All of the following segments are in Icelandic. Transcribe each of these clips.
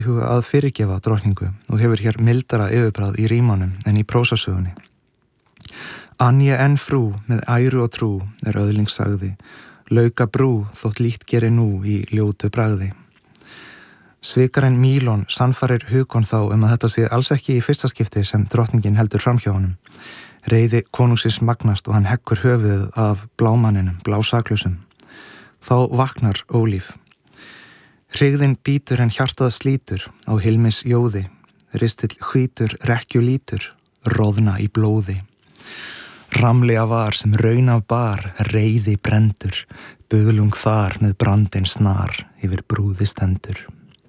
huga að fyrirgefa drottningu og hefur hér mildara yfirbragð í rímanum en í prósasögunni. Anje enn frú með æru og trú öðlings sagði, lauka brú þótt lítt geri nú í ljótu bragði. Svikarinn Mílon sannfærir Hugón þá að þetta sé alls ekki í fyrsta skipti sem drottningin heldur framhjá honum. Reiði konungsins magnast og hann heggur höfuðið af blámanninum, blásaklusum. Þá vaknar Ólíf. Hrygðin bítur en hjartað slítur á Hilmis jóði, ristill hvítur rekkju lítur, roðna í blóði. Ramlega var sem raun af bar, reiði brendur, buðlung þar með brandinn snar yfir brúði stendur.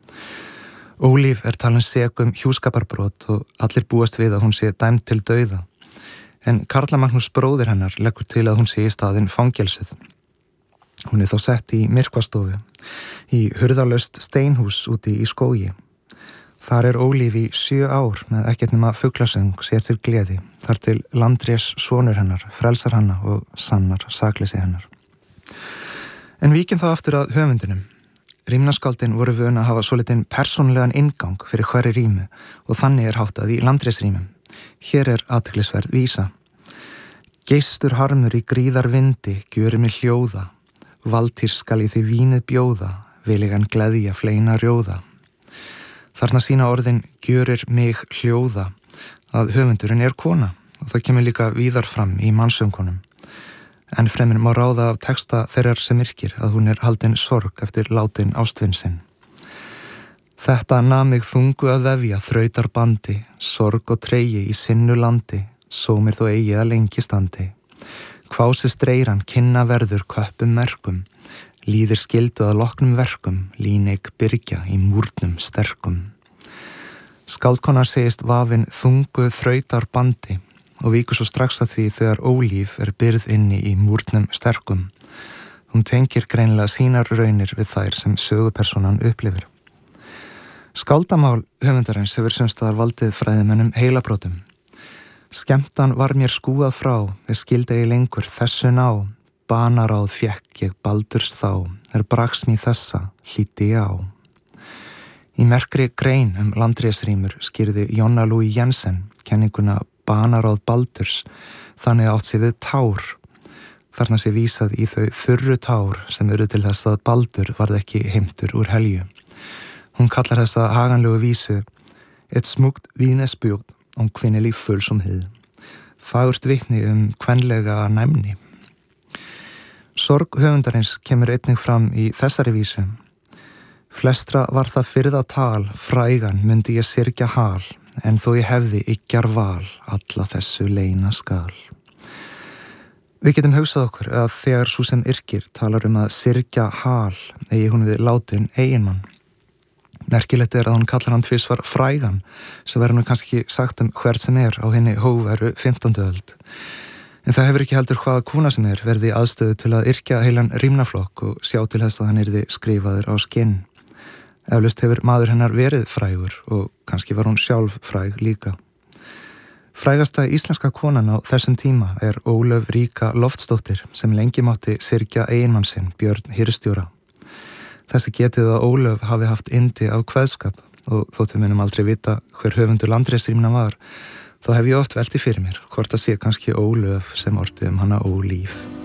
Ólíf talin sek hjúskaparbrot og allir búast við að hún sé dæmd til dauða. En Karla Magnús bróðir hennar leggur til að hún sé í staðinn fangelsuð. Hún þó sett í myrkvastofu, í hurðalaust steinhús úti í skógi. Þar Ólíf í 7 ár með ekkert nema fuglasöng sér til gleði, þar til Landrés sonur hennar, frelsar hana og sannar sakleysi hennar. En víkjum þá aftur að höfundinum. Rímnaskáldin voru vön að hafa svolítinn persónulegan inngang fyrir hverri rímu og þannig háttað í Landrésrímum. Hér athyglisverð vísa. Geistur harmur í gríðar vindi, gjöri mig hljóða. Valtýr skal í því vínið bjóða, viligan gleðja fleina rjóða. Þarna sína orðin gjörir mig hljóða að höfundurinn kona og það kemur líka víðar fram í mannssöngunum. En fremur má ráða af texta þeirrar sem yrkir að hún haldin sorg eftir látin ástvin sinn. Þetta nam mig þungu að vefja þrautar bandi, sorg og tregi í sinnu landi, sómir þó eigi að lengi standi. Kvási streiran kynna verður köppum merkum, líðir skildu að loknum verkum, líneik byrgja í múrnum sterkum. Skáldkona segist vafin þungu þrautar bandi, og víkur svo strax að því þegar Ólíf byrð inni í múrnum sterkum. Hún tengir greinilega sínar raunir við þær sem sögupersonan upplifir. Skáldamál höfundarins hefur sumstaðar valdið fræðimönnum heilabrotum. Skemmtan var mér skúað frá, þeir skildi ég lengur þessu ná, banaráð fékk ég baldurs þá, braks mér þessa hlýtti ég á. Í merkri grein Landrésrímur skýrði Jonna Louis Jensen kenninguna banaráð baldurs, þannig átt sér við tár. Þarna sé vísað í þau þurru tár sem til þess að baldur varð ekki heimtur úr helju. Hún kallar þessa haganlegu vísu et smugt vínesbjörn kvinnelig følsomhed. Fagurt vitni kvenlega næmni. Sorg höfundarins kemur einnig fram í þessari vísu. Flestra var það fyrða tal, frægan myndi ég syrgja hal, en þó ég hefði yggjar val, alla þessu leina skal. Við getum hugsað okkur að þegar sú sem yrkir talar að syrgja hal, eigi hún við látin eiginmann. Merkilegt að hún kallar hann tvisvar frægan, sem verður kannski sagt hvert sem á henni hóveru 15. öld. En það hefur ekki heldur hvaða kona sem verði aðstöðu til að yrkja heilan rímnaflokk og sjá til þess að hann yrði skrifaður á skinn. Eflaust hefur maður hennar verið frægur og kannski var hún sjálf fræg líka. Frægasta íslenska konan á þessum tíma Ólöf Ríka Loftsdóttir sem lengi mátti syrgja eiginmann sinn, Björn hirðstjóra. Þessi getið að Ólöf hafi haft yndi af kveðskap og þótt við munum aldrei vita hver höfundur Landrésrímna var, þá hef ég oft velti fyrir mér hvort það sé kannski Ólöf sem orti hana Ólíf.